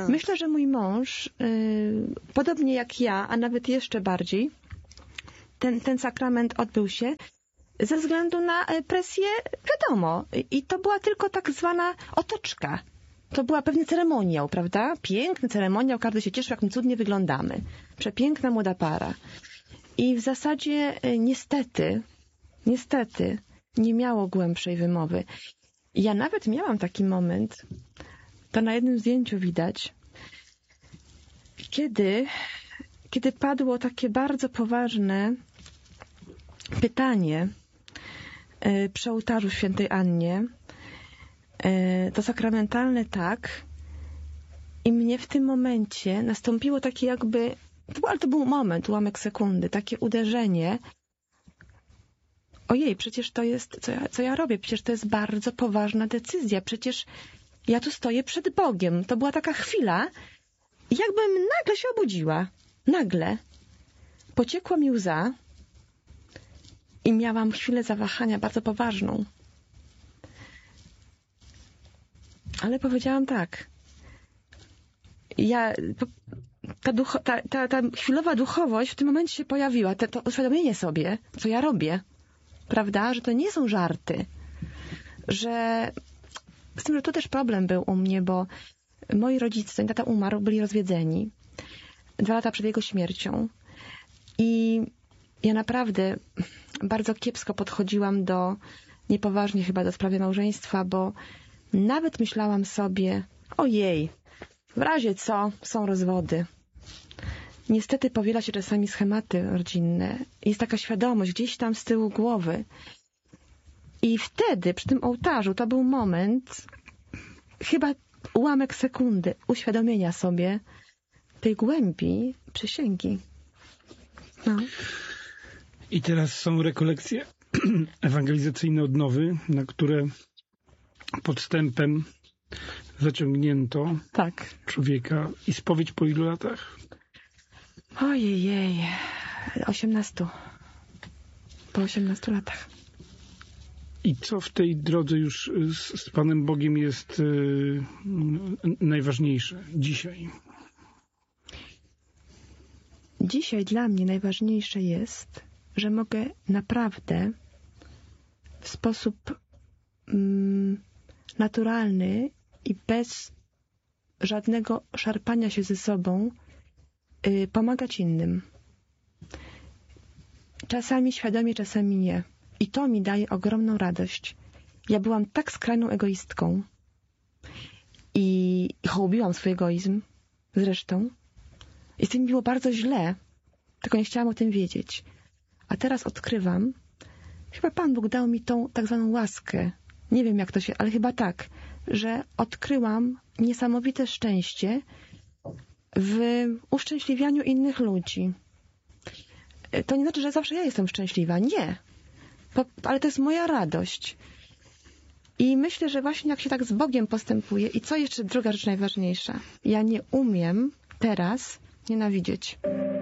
Myślę, że mój mąż, podobnie jak ja, a nawet jeszcze bardziej, ten sakrament odbył się ze względu na presję, wiadomo. I to była tylko tak zwana otoczka. To była pewien ceremoniał, prawda? Piękny ceremoniał, każdy się cieszył, jak my cudnie wyglądamy. Przepiękna młoda para. I w zasadzie niestety, nie miało głębszej wymowy. Ja nawet miałam taki moment, to na jednym zdjęciu widać, kiedy padło takie bardzo poważne pytanie przy ołtarzu świętej Annie, to sakramentalne tak, i mnie w tym momencie nastąpiło takie jakby, ale to był moment, ułamek sekundy, takie uderzenie. Ojej, przecież to jest, co ja robię, przecież to jest bardzo poważna decyzja, przecież ja tu stoję przed Bogiem. To była taka chwila, jakbym nagle się obudziła. Nagle. Pociekła mi łza i miałam chwilę zawahania bardzo poważną. Ale powiedziałam tak. Ta chwilowa duchowość w tym momencie się pojawiła. To uświadomienie sobie, co ja robię. Prawda? Że to nie są żarty. Że z tym, że tu też problem był u mnie, bo moi rodzice, zanim tata umarł, byli rozwiedzeni. 2 lata przed jego śmiercią. I ja naprawdę bardzo kiepsko podchodziłam niepoważnie chyba do sprawy małżeństwa, bo nawet myślałam sobie, ojej, w razie co, są rozwody. Niestety powiela się czasami schematy rodzinne. Jest taka świadomość gdzieś tam z tyłu głowy. I wtedy, przy tym ołtarzu, to był moment, chyba ułamek sekundy, uświadomienia sobie tej głębi przysięgi. No. I teraz są rekolekcje ewangelizacyjne odnowy, na które podstępem zaciągnięto człowieka. I spowiedź po ilu latach? Ojej, 18. Po 18 latach. I co w tej drodze już z Panem Bogiem jest najważniejsze dzisiaj? Dzisiaj dla mnie najważniejsze jest, że mogę naprawdę w sposób naturalny i bez żadnego szarpania się ze sobą pomagać innym. Czasami świadomie, czasami nie. I to mi daje ogromną radość. Ja byłam tak skrajną egoistką i hołubiłam swój egoizm zresztą. I z tym mi było bardzo źle, tylko nie chciałam o tym wiedzieć. A teraz odkrywam, chyba Pan Bóg dał mi tą tak zwaną łaskę. Nie wiem jak to się, ale chyba tak, że odkryłam niesamowite szczęście w uszczęśliwianiu innych ludzi. To nie znaczy, że zawsze ja jestem szczęśliwa. Nie. Ale to jest moja radość. I myślę, że właśnie jak się tak z Bogiem postępuje i co jeszcze druga rzecz najważniejsza. Ja nie umiem teraz nienawidzieć.